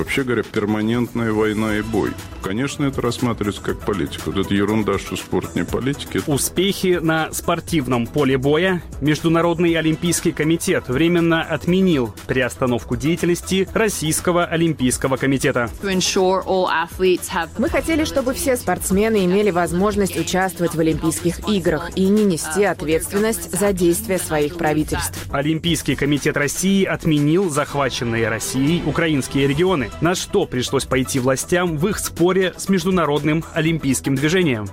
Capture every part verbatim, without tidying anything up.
Вообще говоря, перманентная война и бой. Конечно, это рассматривается как политика. Вот это ерунда, что спорт не политика. Успехи на спортивном поле боя. Международный олимпийский комитет временно отменил приостановку деятельности Российского олимпийского комитета. Мы хотели, чтобы все спортсмены имели возможность участвовать в Олимпийских играх и не нести ответственность за действия своих правительств. Олимпийский комитет России отменил захваченные Россией украинские регионы, на что пришлось пойти властям в их споре с Международным олимпийским движением.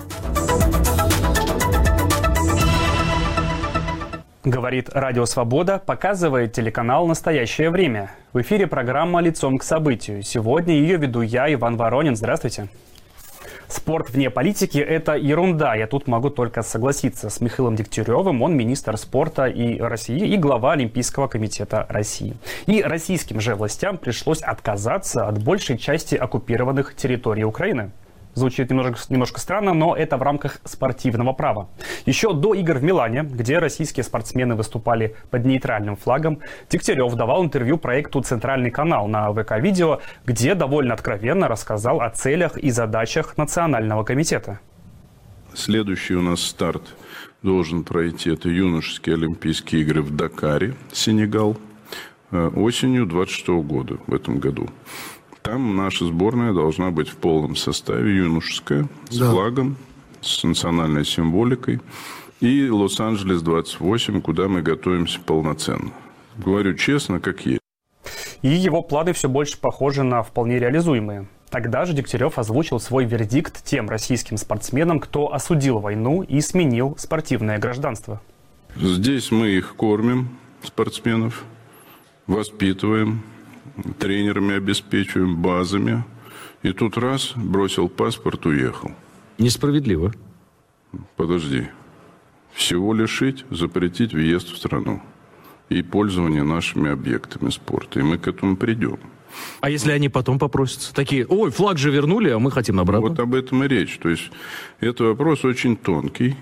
Говорит Радио Свобода, показывает телеканал «Настоящее время». В эфире программа «Лицом к событию». Сегодня ее веду я, Иван Воронин. Здравствуйте. Спорт вне политики – это ерунда. Я тут могу только согласиться с Михаилом Дегтяревым. Он министр спорта и России и глава Олимпийского комитета России. И российским же властям пришлось отказаться от большей части оккупированных территорий Украины. Звучит немножко, немножко странно, но это в рамках спортивного права. Еще до игр в Милане, где российские спортсмены выступали под нейтральным флагом, Дегтярев давал интервью проекту «Центральный канал» на ВК-видео, где довольно откровенно рассказал о целях и задачах Национального комитета. Следующий у нас старт должен пройти. Это юношеские Олимпийские игры в Дакаре, Сенегал, осенью двадцать шестого года, в этом году. Там наша сборная должна быть в полном составе, юношеская, с да. флагом, с национальной символикой. И Лос-Анджелес двадцать восемь, куда мы готовимся полноценно. Говорю честно, как есть. И его планы все больше похожи на вполне реализуемые. Тогда же Дегтярев озвучил свой вердикт тем российским спортсменам, кто осудил войну и сменил спортивное гражданство. Здесь мы их кормим, спортсменов, воспитываем, тренерами обеспечиваем, базами. И тут раз, бросил паспорт, уехал. Несправедливо. Подожди. Всего лишить, запретить въезд в страну. И пользование нашими объектами спорта. И мы к этому придем. А если они потом попросятся? Такие, ой, флаг же вернули, а мы хотим обратно. Вот об этом и речь. То есть, это вопрос очень тонкий.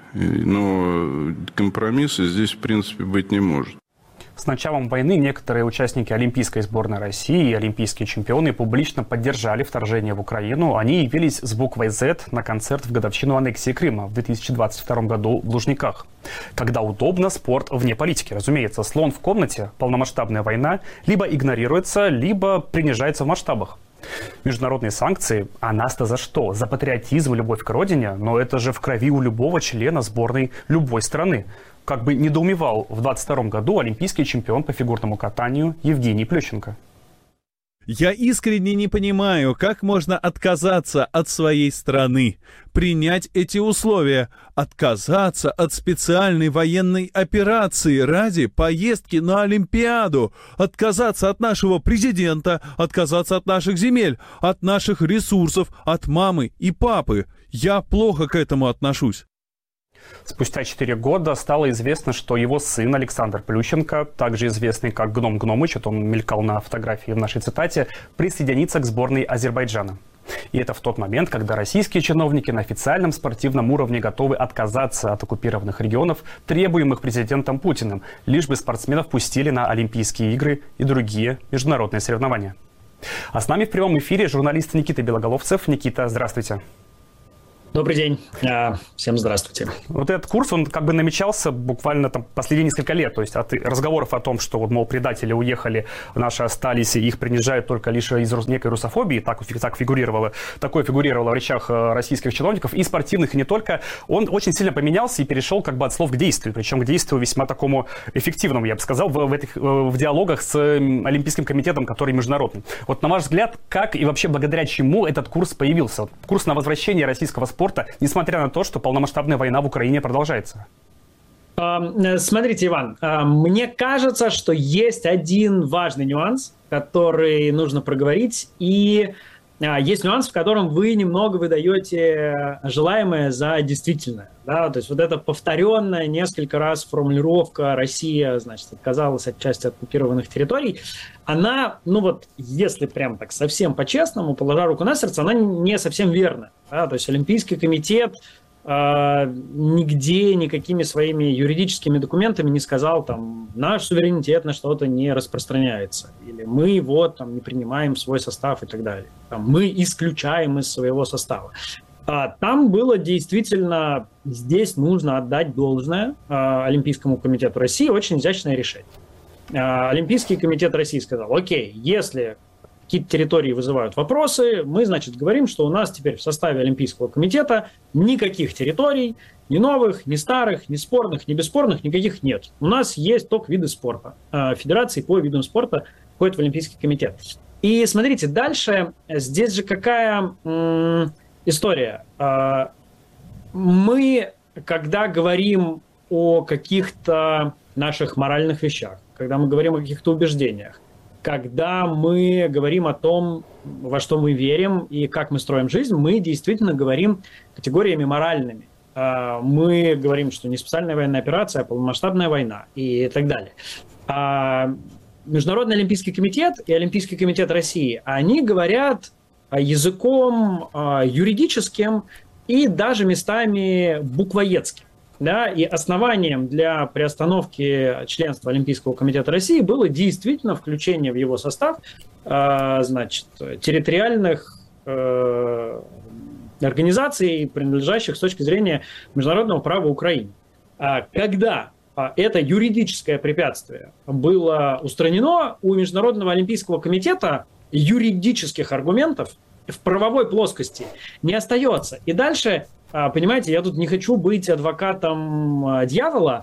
Но компромисса здесь, в принципе, быть не может. С началом войны некоторые участники Олимпийской сборной России и олимпийские чемпионы публично поддержали вторжение в Украину. Они явились с буквой «З» на концерт в годовщину аннексии Крыма в две тысячи двадцать втором году в Лужниках. Когда удобно, спорт вне политики. Разумеется, слон в комнате, полномасштабная война либо игнорируется, либо принижается в масштабах. Международные санкции, а нас-то за что? За патриотизм и любовь к родине? Но это же в крови у любого члена сборной любой страны. Как бы недоумевал в двадцать втором году олимпийский чемпион по фигурному катанию Евгений Плющенко. Я искренне не понимаю, как можно отказаться от своей страны, принять эти условия, отказаться от специальной военной операции ради поездки на Олимпиаду, отказаться от нашего президента, отказаться от наших земель, от наших ресурсов, от мамы и папы. Я плохо к этому отношусь. Спустя четыре года стало известно, что его сын Александр Плющенко, также известный как Гном Гномыч, это он мелькал на фотографии в нашей цитате, присоединится к сборной Азербайджана. И это в тот момент, когда российские чиновники на официальном спортивном уровне готовы отказаться от оккупированных регионов, требуемых президентом Путиным, лишь бы спортсменов пустили на Олимпийские игры и другие международные соревнования. А с нами в прямом эфире журналист Никита Белоголовцев. Никита, здравствуйте. Добрый день. Всем здравствуйте. Вот этот курс, он как бы намечался буквально там последние несколько лет. То есть от разговоров о том, что, вот, мол, предатели уехали, наши остались, и их принижают только лишь из некой русофобии, так, так фигурировало, такое фигурировало в речах российских чиновников, и спортивных, и не только, он очень сильно поменялся и перешел как бы от слов к действию. Причем к действию весьма такому эффективному, я бы сказал, в, в, этих, в диалогах с Олимпийским комитетом, который международный. Вот на ваш взгляд, как и вообще благодаря чему этот курс появился? Курс на возвращение российского спорта спорта, несмотря на то, что полномасштабная война в Украине продолжается? Смотрите, Иван, мне кажется, что есть один важный нюанс, который нужно проговорить, и есть нюанс, в котором вы немного выдаете желаемое за действительное. Да? То есть вот эта повторенная несколько раз формулировка «Россия, значит, отказалась от части оккупированных территорий», она, ну вот, если прям так совсем по-честному, положа руку на сердце, она не совсем верна. Да? То есть Олимпийский комитет э, нигде никакими своими юридическими документами не сказал, там, наш суверенитет на что-то не распространяется, или мы вот там не принимаем свой состав и так далее. Там, мы исключаем из своего состава. А там было действительно, здесь нужно отдать должное э, Олимпийскому комитету России, очень изящное решение. Э, Олимпийский комитет России сказал, окей, если какие-то территории вызывают вопросы, мы, значит, говорим, что у нас теперь в составе Олимпийского комитета никаких территорий, ни новых, ни старых, ни спорных, ни бесспорных, никаких нет. У нас есть только виды спорта. Федерации по видам спорта входят в Олимпийский комитет. И смотрите, дальше здесь же какая м- история. Мы, когда говорим о каких-то наших моральных вещах, когда мы говорим о каких-то убеждениях, когда мы говорим о том, во что мы верим и как мы строим жизнь, мы действительно говорим категориями моральными. Мы говорим, что не специальная военная операция, а полномасштабная война и так далее. Международный олимпийский комитет и Олимпийский комитет России, они говорят языком юридическим и даже местами буквоедским. Да, и основанием для приостановки членства Олимпийского комитета России было действительно включение в его состав э, значит, территориальных э, организаций, принадлежащих с точки зрения международного права Украине. А когда это юридическое препятствие было устранено, у Международного олимпийского комитета юридических аргументов в правовой плоскости не остается. И дальше, понимаете, я тут не хочу быть адвокатом дьявола,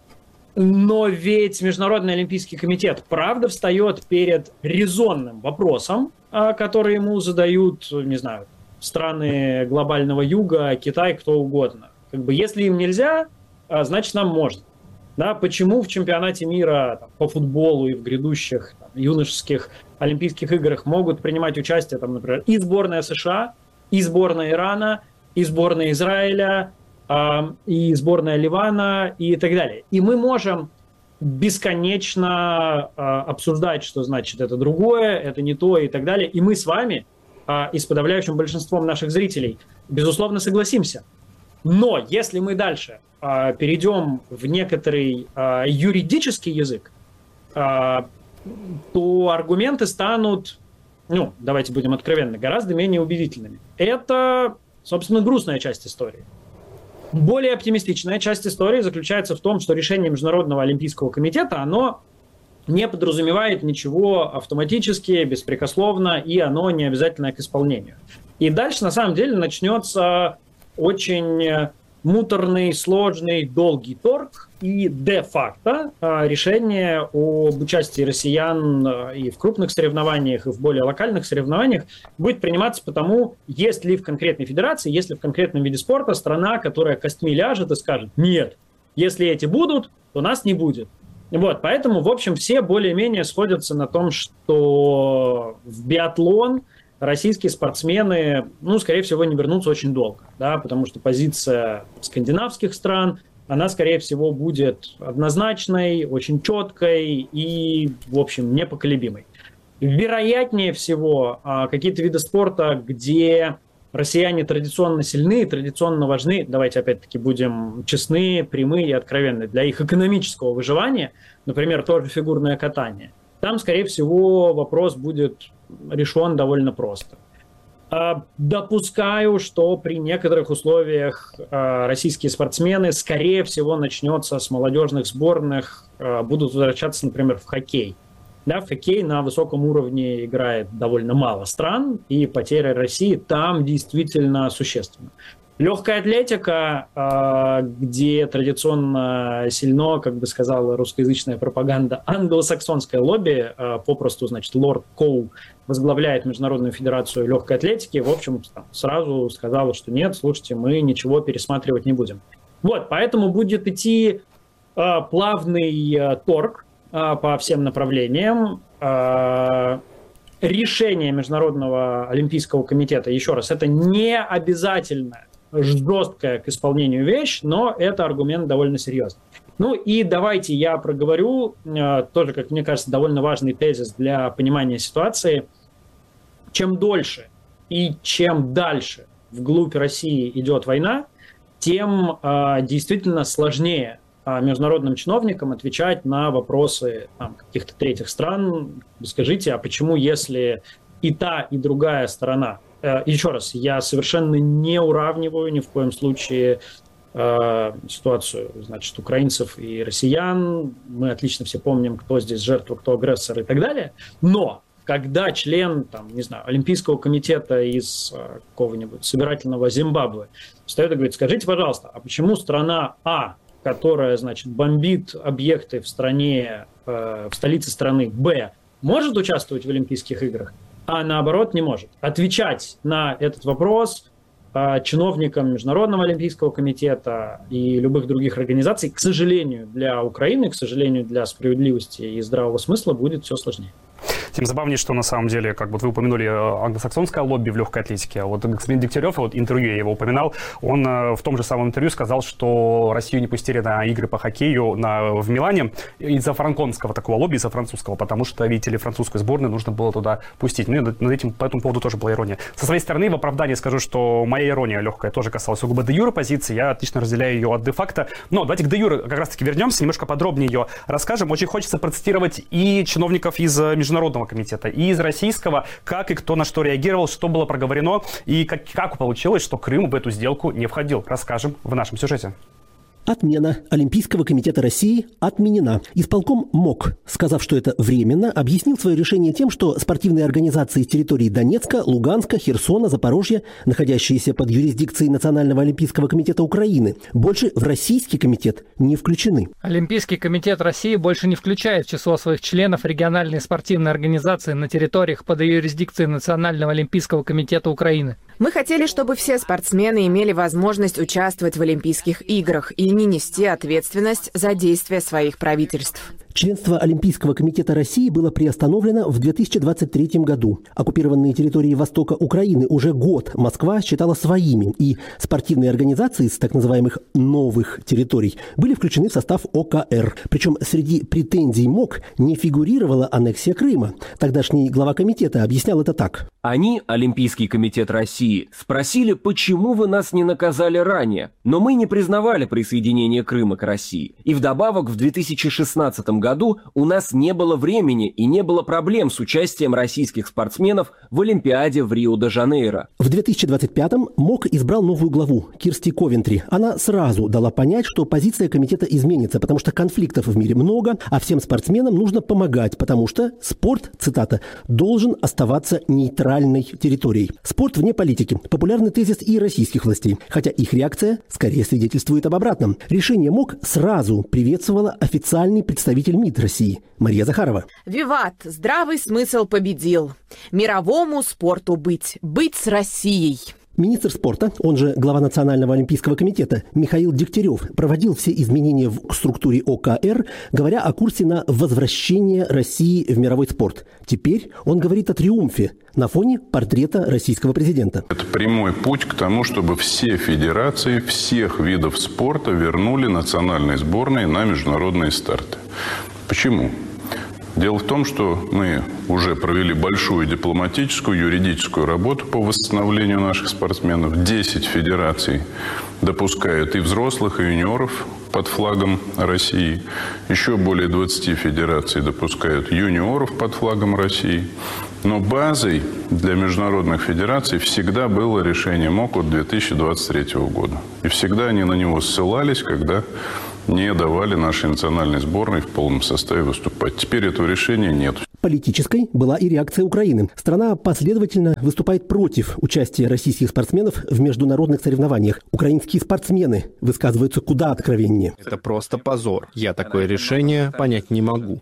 но ведь Международный олимпийский комитет правда встает перед резонным вопросом, который ему задают, не знаю, страны глобального юга, Китай, кто угодно. Как бы, если им нельзя, значит, нам можно. Да, почему в чемпионате мира там, по футболу и в грядущих там, юношеских Олимпийских играх могут принимать участие, там, например, и сборная США, и сборная Ирана, и сборная Израиля, э, и сборная Ливана, и так далее. И мы можем бесконечно э, обсуждать, что значит это другое, это не то и так далее. И мы с вами, э, и с подавляющим большинством наших зрителей, безусловно, согласимся. Но если мы дальше э, перейдем в некоторый э, юридический язык, э, то аргументы станут, ну, давайте будем откровенны, гораздо менее убедительными. Это, собственно, грустная часть истории. Более оптимистичная часть истории заключается в том, что решение Международного олимпийского комитета, оно не подразумевает ничего автоматически, беспрекословно, и оно не обязательно к исполнению. И дальше, на самом деле, начнется очень муторный, сложный, долгий торг, и де-факто решение об участии россиян и в крупных соревнованиях, и в более локальных соревнованиях будет приниматься потому, есть ли в конкретной федерации, есть ли в конкретном виде спорта страна, которая костьми ляжет и скажет: нет, если эти будут, то нас не будет. Вот, поэтому, в общем, все более-менее сходятся на том, что в биатлон российские спортсмены, ну, скорее всего, не вернутся очень долго, да, потому что позиция скандинавских стран, она, скорее всего, будет однозначной, очень четкой и, в общем, непоколебимой. Вероятнее всего, какие-то виды спорта, где россияне традиционно сильны, традиционно важны, давайте опять-таки будем честны, прямые и откровенны, для их экономического выживания, например, тоже фигурное катание, там, скорее всего, вопрос будет решен довольно просто. Допускаю, что при некоторых условиях российские спортсмены, скорее всего, начнется с молодежных сборных, будут возвращаться, например, в хоккей. Да, в хоккей на высоком уровне играет довольно мало стран, и потеря России там действительно существенна. Легкая атлетика, где традиционно сильно, как бы сказала русскоязычная пропаганда, англосаксонское лобби, попросту, значит, лорд Коу возглавляет Международную федерацию легкой атлетики, в общем, сразу сказала, что нет, слушайте, мы ничего пересматривать не будем. Вот, поэтому будет идти плавный торг по всем направлениям. Решение Международного олимпийского комитета, еще раз, это не обязательно жесткая к исполнению вещь, но это аргумент довольно серьезный. Ну и давайте я проговорю, тоже, как мне кажется, довольно важный тезис для понимания ситуации. Чем дольше и чем дальше вглубь России идет война, тем э, действительно сложнее э, международным чиновникам отвечать на вопросы там, каких-то третьих стран. Скажите, а почему, если и та, и другая сторона... Э, еще раз, я совершенно не уравниваю ни в коем случае э, ситуацию, значит, украинцев и россиян. Мы отлично все помним, кто здесь жертва, кто агрессор и так далее. Но когда член, там, не знаю, Олимпийского комитета из э, какого-нибудь собирательного Зимбабве встает и говорит: скажите, пожалуйста, а почему страна А, которая, значит, бомбит объекты в стране, э, в столице страны Б, может участвовать в Олимпийских играх, а наоборот не может? Отвечать на этот вопрос э, чиновникам Международного Олимпийского комитета и любых других организаций, к сожалению, для Украины, к сожалению, для справедливости и здравого смысла будет все сложнее. Тем забавнее, что на самом деле, как вот вы упомянули англосаксонское лобби в легкой атлетике, а вот господин Дегтярев, вот интервью я его упоминал, он в том же самом интервью сказал, что Россию не пустили на игры по хоккею на, в Милане из-за франконского такого лобби, из-за французского, потому что, видите ли, французскую сборную нужно было туда пустить. Мне над этим по этому поводу тоже была ирония. Со своей стороны, в оправдании скажу, что моя ирония легкая тоже касалась сугубо де-юре позиции, я отлично разделяю ее от де-факто. Но давайте к де-юре как раз-таки вернемся, немножко подробнее ее расскажем. Очень хочется процитировать и чиновников из Международного комитета, и из российского, как и кто на что реагировал, что было проговорено, и как, как получилось, что Крым в эту сделку не входил. Расскажем в нашем сюжете. Отмена Олимпийского комитета России отменена. Исполком МОК, сказав, что это временно, объяснил свое решение тем, что спортивные организации с территории Донецка, Луганска, Херсона, Запорожья, находящиеся под юрисдикцией Национального олимпийского комитета Украины, больше в Российский комитет не включены. Олимпийский комитет России больше не включает в число своих членов региональные спортивные организации на территориях под юрисдикцией Национального олимпийского комитета Украины. Мы хотели, чтобы все спортсмены имели возможность участвовать в Олимпийских играх и не нести ответственность за действия своих правительств. Членство Олимпийского комитета России было приостановлено в две тысячи двадцать третьем году. Оккупированные территории востока Украины уже год Москва считала своими, и спортивные организации с так называемых новых территорий были включены в состав о ка эр. Причем среди претензий МОК не фигурировала аннексия Крыма. Тогдашний глава комитета объяснял это так. Они, Олимпийский комитет России, спросили, почему вы нас не наказали ранее, но мы не признавали присоединение Крыма к России. И вдобавок в две тысячи шестнадцатом году у нас не было времени и не было проблем с участием российских спортсменов в Олимпиаде в Рио-де-Жанейро. В две тысячи двадцать пятом МОК избрал новую главу Кирсти Ковентри. Она сразу дала понять, что позиция комитета изменится, потому что конфликтов в мире много, а всем спортсменам нужно помогать, потому что спорт, цитата, должен оставаться нейтральной территорией. Спорт вне политики. Популярный тезис и российских властей. Хотя их реакция скорее свидетельствует об обратном. Решение МОК сразу приветствовала официальный представитель МИД России Мария Захарова. Виват! Здравый смысл победил. Мировому спорту быть. Быть с Россией. Министр спорта, он же глава Национального олимпийского комитета Михаил Дегтярев, проводил все изменения в структуре о ка эр, говоря о курсе на возвращение России в мировой спорт. Теперь он говорит о триумфе на фоне портрета российского президента. Это прямой путь к тому, чтобы все федерации всех видов спорта вернули национальные сборные на международные старты. Почему? Дело в том, что мы уже провели большую дипломатическую, юридическую работу по восстановлению наших спортсменов. десять федераций допускают и взрослых, и юниоров под флагом России. Еще более двадцати федераций допускают юниоров под флагом России. Но базой для международных федераций всегда было решение МОК от две тысячи двадцать третьего года. И всегда они на него ссылались, когда не давали нашей национальной сборной в полном составе выступать. Теперь этого решения нет. Политической была и реакция Украины. Страна последовательно выступает против участия российских спортсменов в международных соревнованиях. Украинские спортсмены высказываются куда откровеннее. Это просто позор. Я такое решение понять не могу.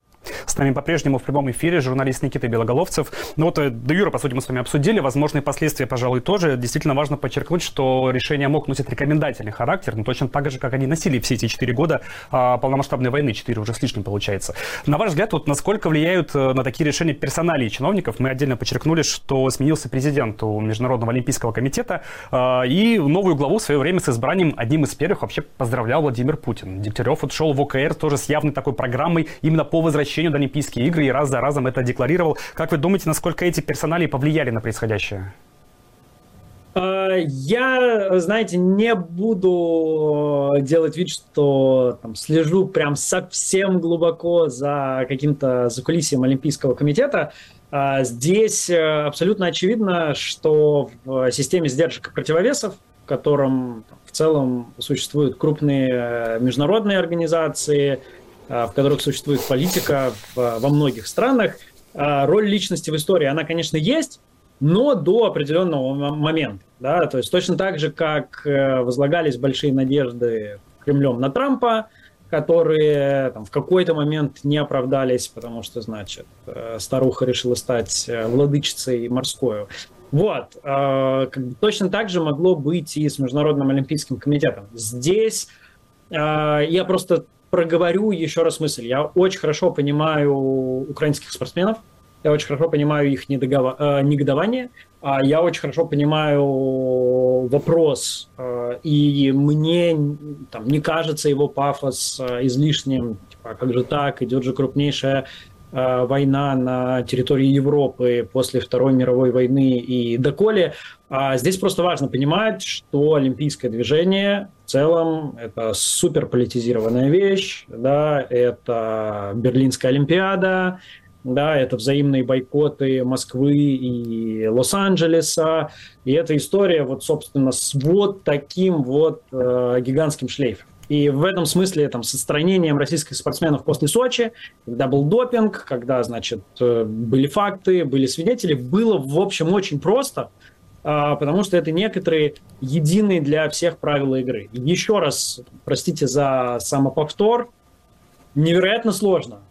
С нами по-прежнему в прямом эфире журналист Никита Белоголовцев. Ну вот, де-юре, по сути, мы с вами обсудили. Возможные последствия, пожалуй, тоже. Действительно важно подчеркнуть, что решение МОК носит рекомендательный характер, но точно так же, как они носили все эти четыре года а, полномасштабной войны, четыре уже с лишним получается. На ваш взгляд, вот насколько влияют на такие решения персоналии чиновников? Мы отдельно подчеркнули, что сменился президент у Международного олимпийского комитета, а, и новую главу в свое время с избранием одним из первых вообще поздравлял Владимир Путин. Дегтярев вот шел в о ка эр тоже с явной такой программой именно по возвращению на Олимпийские игры и раз за разом это декларировал. Как вы думаете, насколько эти персоналии повлияли на происходящее? Я, знаете, не буду делать вид, что там, слежу прям совсем глубоко за каким-то закулисьем Олимпийского комитета. Здесь абсолютно очевидно, что в системе сдержек и противовесов, в котором в целом существуют крупные международные организации, в которых существует политика во многих странах, роль личности в истории, она, конечно, есть, но до определенного момента. Да? То есть точно так же, как возлагались большие надежды Кремлем на Трампа, которые там, в какой-то момент не оправдались, потому что, значит, старуха решила стать владычицей морской. Вот. Точно так же могло быть и с Международным Олимпийским комитетом. Здесь я просто проговорю еще раз мысль. Я очень хорошо понимаю украинских спортсменов, я очень хорошо понимаю их негодование, я очень хорошо понимаю вопрос, и мне там, не кажется его пафос излишним. Типа, как же так, идет же крупнейшая война на территории Европы после Второй мировой войны и доколе. Здесь просто важно понимать, что олимпийское движение в целом это суперполитизированная вещь, да, это Берлинская олимпиада, да, это взаимные бойкоты Москвы и Лос-Анджелеса, и эта история, вот, собственно, с вот таким вот э, гигантским шлейфом. И в этом смысле, там, с отстранением российских спортсменов после Сочи, когда был допинг, когда, значит, были факты, были свидетели, было, в общем, очень просто, э, потому что это некоторые единые для всех правила игры. И еще раз, простите за самоповтор, невероятно сложно.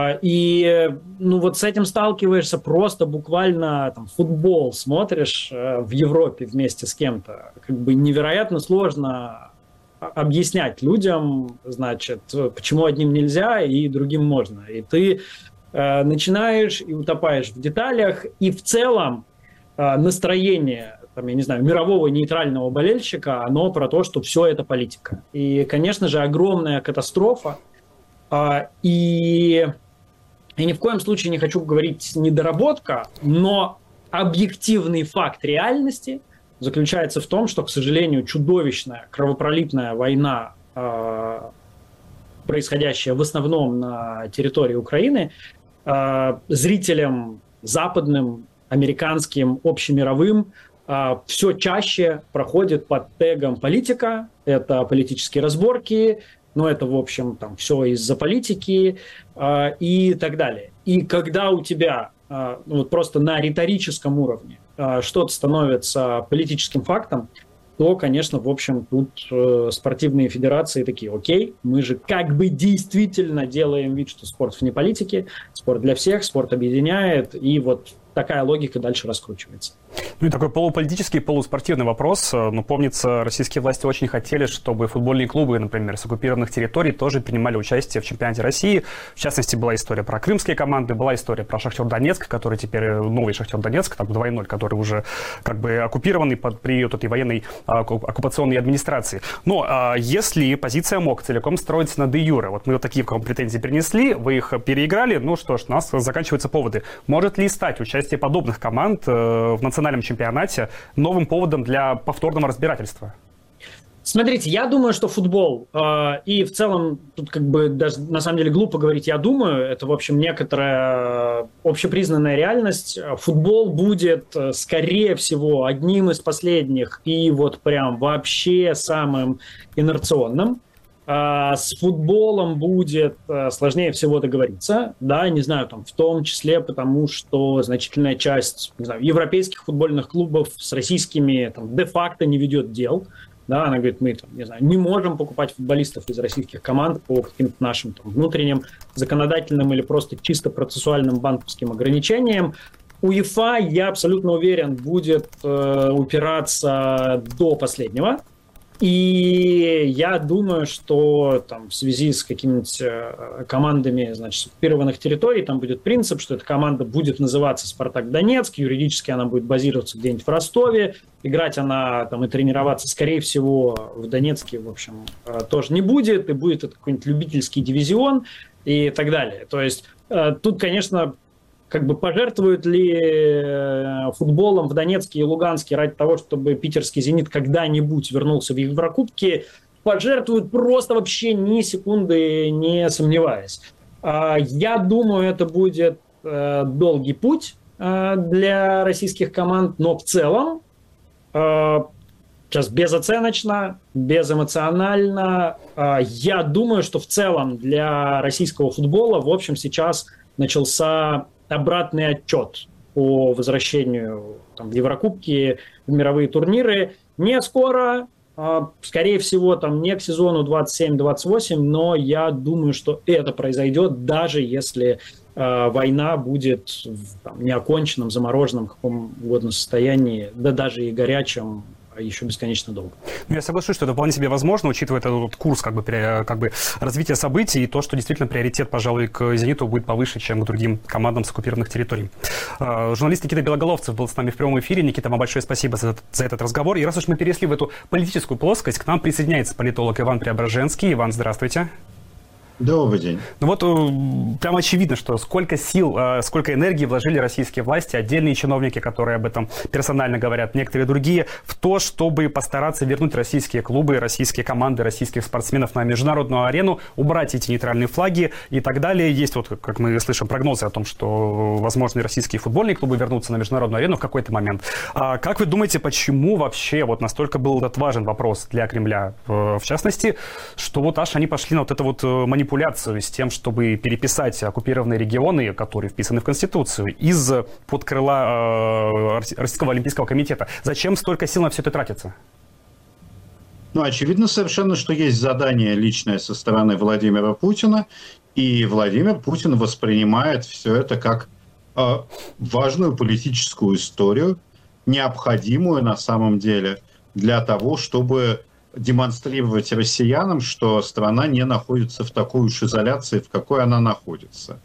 И ну, вот с этим сталкиваешься просто буквально там, футбол смотришь в Европе вместе с кем-то. Как бы невероятно сложно объяснять людям, значит, почему одним нельзя и другим можно. И ты э, начинаешь и утопаешь в деталях, и в целом э, настроение, там, я не знаю, мирового нейтрального болельщика, оно про то, что все это политика. И, конечно же, огромная катастрофа. И я ни в коем случае не хочу говорить недоработка, но объективный факт реальности заключается в том, что, к сожалению, чудовищная кровопролитная война, происходящая в основном на территории Украины, зрителям западным, американским, общемировым, все чаще проходит под тегом политика. Это политические разборки, но это, в общем, там все из-за политики э, и так далее. И когда у тебя э, вот просто на риторическом уровне э, что-то становится политическим фактом, то, конечно, в общем, тут э, спортивные федерации такие: окей, мы же как бы действительно делаем вид, что спорт вне политики, спорт для всех, спорт объединяет, и вот такая логика дальше раскручивается. Ну и такой полуполитический, полуспортивный вопрос. Ну, помнится, российские власти очень хотели, чтобы футбольные клубы, например, с оккупированных территорий тоже принимали участие в чемпионате России. В частности, была история про крымские команды, была история про Шахтер Донецк, который теперь новый Шахтер Донецк, там два ноль, который уже как бы оккупированный под, при этой военной оккупационной администрации. Но а, если позиция МОК целиком строится на де-юре, вот мы вот такие к вам претензии принесли, вы их переиграли, ну что ж, у нас заканчиваются поводы. Может ли стать участие подобных команд э, в национальном чемпионате новым поводом для повторного разбирательства? Смотрите, я думаю, что футбол э, и в целом, тут как бы даже на самом деле глупо говорить «я думаю», это, в общем, некоторая общепризнанная реальность. Футбол будет, скорее всего, одним из последних и вот прям вообще самым инерционным. Uh, с футболом будет uh, сложнее всего договориться, да, не знаю, там, в том числе потому, что значительная часть, не знаю, европейских футбольных клубов с российскими там, де-факто не ведет дел, да, она говорит, мы, там, не знаю, не можем покупать футболистов из российских команд по каким-то нашим там, внутренним законодательным или просто чисто процессуальным банковским ограничениям. УЕФА, я абсолютно уверен, будет uh, упираться до последнего. И я думаю, что там, в связи с какими-нибудь командами, значит, оккупированных территорий, там будет принцип, что эта команда будет называться «Спартак Донецк», юридически она будет базироваться где-нибудь в Ростове, играть она там, и тренироваться, скорее всего, в Донецке, в общем, тоже не будет, и будет это какой-нибудь любительский дивизион и так далее. То есть тут, конечно, как бы пожертвуют ли футболом в Донецке и Луганске ради того, чтобы питерский «Зенит» когда-нибудь вернулся в Еврокубки, пожертвуют просто вообще ни секунды не сомневаясь. Я думаю, это будет долгий путь для российских команд, но в целом, сейчас безоценочно, безэмоционально, я думаю, что в целом для российского футбола, в общем, сейчас начался обратный отчет по возвращению там, в Еврокубки, в мировые турниры. Не скоро, скорее всего, там, не к сезону двадцать семь двадцать восемь, но я думаю, что это произойдет, даже если э, война будет в там, неоконченном, замороженном, каком угодно состоянии, да даже и горячем, еще бесконечно долго. Ну, я соглашусь, что это вполне себе возможно, учитывая этот курс как бы, как бы, развития событий и то, что действительно приоритет, пожалуй, к «Зениту» будет повыше, чем к другим командам с оккупированных территорий. Журналист Никита Белоголовцев был с нами в прямом эфире. Никита, вам большое спасибо за, за этот разговор. И раз уж мы перешли в эту политическую плоскость, к нам присоединяется политолог Иван Преображенский. Иван, здравствуйте. Добрый день. Ну вот прям очевидно, что сколько сил, сколько энергии вложили российские власти, отдельные чиновники, которые об этом персонально говорят, некоторые другие, в то, чтобы постараться вернуть российские клубы, российские команды, российских спортсменов на международную арену, убрать эти нейтральные флаги и так далее. Есть вот, как мы слышим, прогнозы о том, что, возможно, российские футбольные клубы вернутся на международную арену в какой-то момент. А как вы думаете, почему вообще вот настолько был этот важен вопрос для Кремля, в частности, что вот аж они пошли на вот это вот манипуляцию с тем, чтобы переписать оккупированные регионы, которые вписаны в Конституцию, из-под крыла э, Российского олимпийского комитета? Зачем столько сил на все это тратится? Ну, очевидно совершенно, что есть задание личное со стороны Владимира Путина, и Владимир Путин воспринимает все это как э, важную политическую историю, необходимую на самом деле для того, чтобы демонстрировать россиянам, что страна не находится в такой уж изоляции, в какой она находится.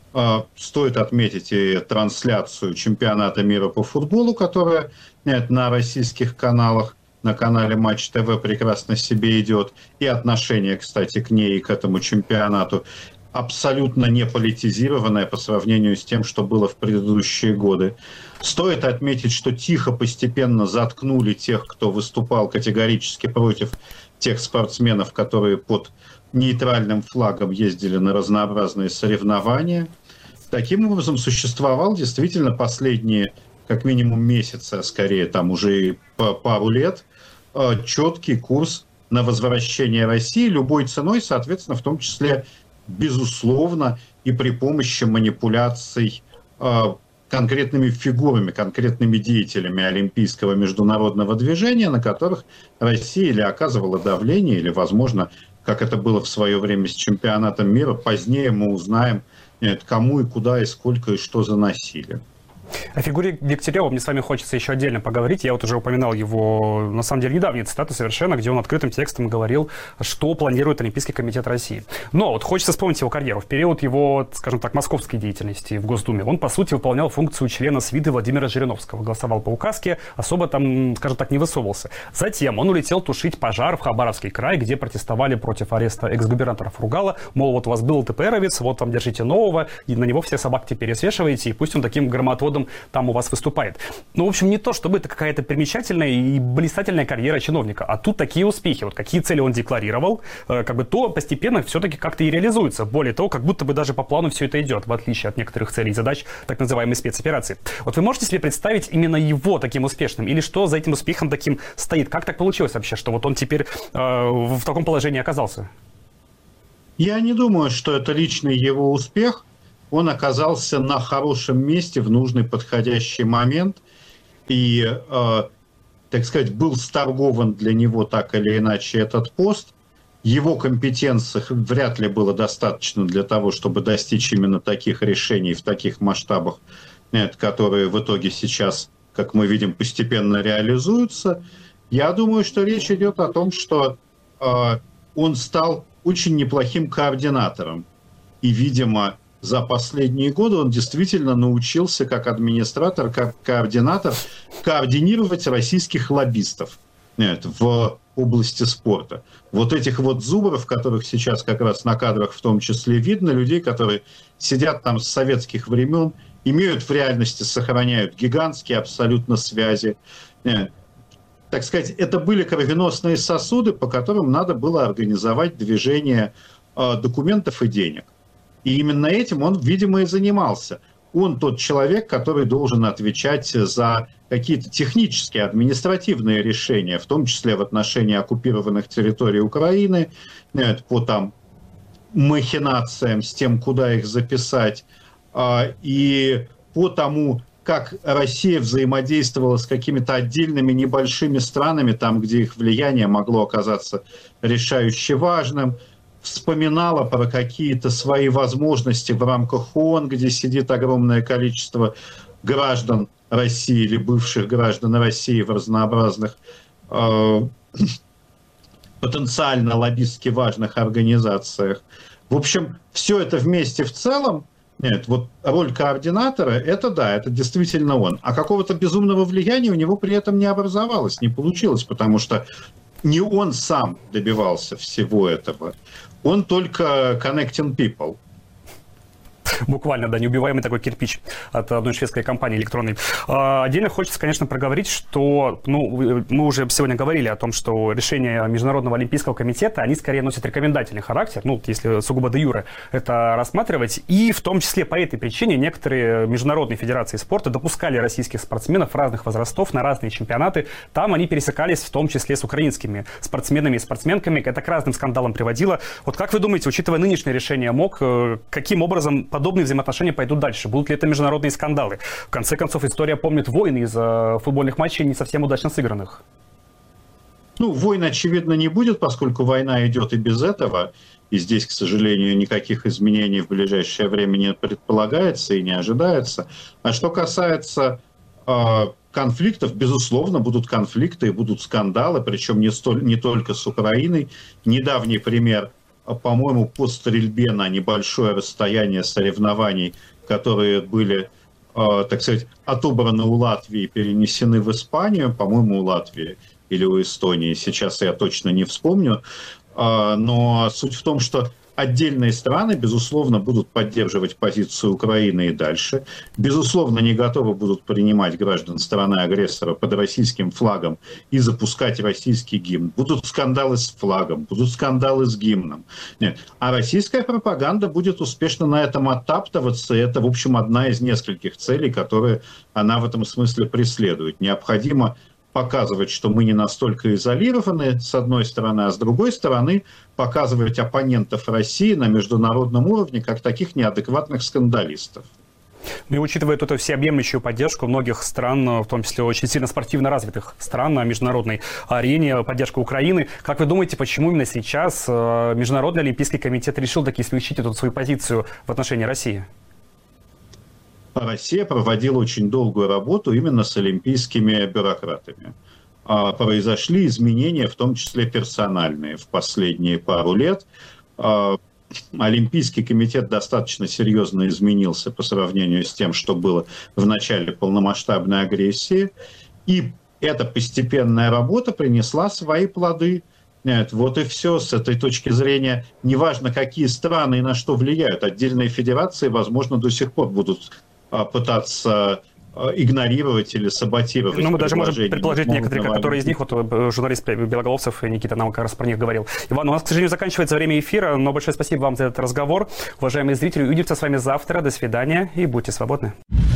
Стоит отметить и трансляцию чемпионата мира по футболу, которая на российских каналах, на канале Матч ТВ прекрасно себе идет, и отношение, кстати, к ней и к этому чемпионату абсолютно не политизированное по сравнению с тем, что было в предыдущие годы. Стоит отметить, что тихо постепенно заткнули тех, кто выступал категорически против тех спортсменов, которые под нейтральным флагом ездили на разнообразные соревнования. Таким образом, существовал действительно последние, как минимум, месяцы, а скорее там уже и пару лет, четкий курс на возвращение России любой ценой, соответственно, в том числе безусловно, и при помощи манипуляций э, конкретными фигурами, конкретными деятелями олимпийского международного движения, на которых Россия или оказывала давление, или, возможно, как это было в свое время с чемпионатом мира, позднее мы узнаем, нет, кому и куда, и сколько, и что заносили. О фигуре Дегтярева мне с вами хочется еще отдельно поговорить. Я вот уже упоминал его, на самом деле, недавние цитаты совершенно, где он открытым текстом говорил, что планирует Олимпийский комитет России. Но вот хочется вспомнить его карьеру. В период его, скажем так, московской деятельности в Госдуме он, по сути, выполнял функцию члена СВИДы Владимира Жириновского. Голосовал по указке, особо там, скажем так, не высовывался. Затем он улетел тушить пожар в Хабаровский край, где протестовали против ареста экс-губернатора Фургала. Мол, вот у вас был ЛТПровец, вот там держите нового, и на него все собак теперь свешиваете, и пусть он таким громотводом там у вас выступает. Ну, в общем, не то, чтобы это какая-то примечательная и блистательная карьера чиновника, а тут такие успехи, вот какие цели он декларировал, э, как бы то постепенно все-таки как-то и реализуется. Более того, как будто бы даже по плану все это идет, в отличие от некоторых целей и задач так называемой спецоперации. Вот вы можете себе представить именно его таким успешным? Или что за этим успехом таким стоит? Как так получилось вообще, что вот он теперь э, в таком положении оказался? Я не думаю, что это личный его успех. Он оказался на хорошем месте в нужный подходящий момент и, э, так сказать, был сторгован для него так или иначе этот пост. Его компетенций вряд ли было достаточно для того, чтобы достичь именно таких решений в таких масштабах, нет, которые в итоге сейчас, как мы видим, постепенно реализуются. Я думаю, что речь идет о том, что э, он стал очень неплохим координатором. И, видимо, за последние годы он действительно научился как администратор, как координатор координировать российских лоббистов нет, в области спорта. Вот этих вот зубров, которых сейчас как раз на кадрах в том числе видно, людей, которые сидят там с советских времен имеют в реальности, сохраняют гигантские абсолютно связи. Так сказать, это были кровеносные сосуды, по которым надо было организовать движение документов и денег. И именно этим он, видимо, и занимался. Он тот человек, который должен отвечать за какие-то технические, административные решения, в том числе в отношении оккупированных территорий Украины, по там махинациям с тем, куда их записать, и по тому, как Россия взаимодействовала с какими-то отдельными небольшими странами, там, где их влияние могло оказаться решающе важным, вспоминала про какие-то свои возможности в рамках ООН, где сидит огромное количество граждан России или бывших граждан России в разнообразных э, потенциально лоббистски важных организациях. В общем, все это вместе в целом, нет, вот роль координатора, это да, это действительно он. А какого-то безумного влияния у него при этом не образовалось, не получилось, потому что не он сам добивался всего этого. Он только connecting people. Буквально, да, неубиваемый такой кирпич от одной шведской компании электронной. Отдельно хочется, конечно, проговорить, что, ну, мы уже сегодня говорили о том, что решения Международного олимпийского комитета, они скорее носят рекомендательный характер, ну, если сугубо де юре это рассматривать, и в том числе по этой причине некоторые международные федерации спорта допускали российских спортсменов разных возрастов на разные чемпионаты, там они пересекались в том числе с украинскими спортсменами и спортсменками, это к разным скандалам приводило. Вот как вы думаете, учитывая нынешнее решение МОК, каким образом подобные взаимоотношения пойдут дальше? Будут ли это международные скандалы? В конце концов, история помнит войны из-за футбольных матчей, не совсем удачно сыгранных. Ну, войн, очевидно, не будет, поскольку война идет и без этого. И здесь, к сожалению, никаких изменений в ближайшее время не предполагается и не ожидается. А что касается э, конфликтов, безусловно, будут конфликты и будут скандалы, причем не, столь, не только с Украиной. Недавний пример, по-моему, по стрельбе на небольшое расстояние соревнований, которые были, э, так сказать, отобраны у Латвии, перенесены в Испанию, по-моему, у Латвии или у Эстонии, сейчас я точно не вспомню, э, но суть в том, что отдельные страны, безусловно, будут поддерживать позицию Украины и дальше. Безусловно, не готовы будут принимать граждан страны-агрессора под российским флагом и запускать российский гимн. Будут скандалы с флагом, будут скандалы с гимном. Нет. А российская пропаганда будет успешно на этом оттаптываться. И это, в общем, одна из нескольких целей, которые она в этом смысле преследует. Необходимо показывать, что мы не настолько изолированы, с одной стороны, а с другой стороны, показывать оппонентов России на международном уровне как таких неадекватных скандалистов. Ну и учитывая эту всеобъемлющую поддержку многих стран, в том числе очень сильно спортивно развитых стран на международной арене, поддержку Украины, как вы думаете, почему именно сейчас Международный олимпийский комитет решил таки смягчить эту свою позицию в отношении России? Россия проводила очень долгую работу именно с олимпийскими бюрократами. Произошли изменения, в том числе персональные, в последние пару лет. Олимпийский комитет достаточно серьезно изменился по сравнению с тем, что было в начале полномасштабной агрессии. И эта постепенная работа принесла свои плоды. Нет, вот и все. С этой точки зрения, неважно, какие страны и на что влияют, отдельные федерации, возможно, до сих пор будут пытаться игнорировать или саботировать. Ну, мы даже можем предположить некоторые, которые из них, вот журналист Белоголовцев, Никита нам как раз про них говорил. Иван, у нас, к сожалению, заканчивается время эфира, но большое спасибо вам за этот разговор. Уважаемые зрители, увидимся с вами завтра. До свидания и будьте свободны.